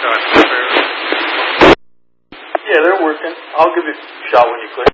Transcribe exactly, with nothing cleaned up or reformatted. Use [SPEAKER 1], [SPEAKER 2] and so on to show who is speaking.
[SPEAKER 1] Yeah, they're working. I'll give you a shot when you click.